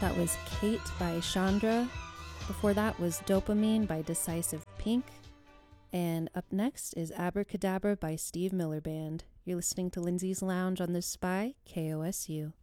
That was Kate by Chandra. Before that was Dopamine by Decisive Pink. And up next is Abracadabra by Steve Miller Band. You're listening to Lindsay's Lounge on the Spy, KOSU.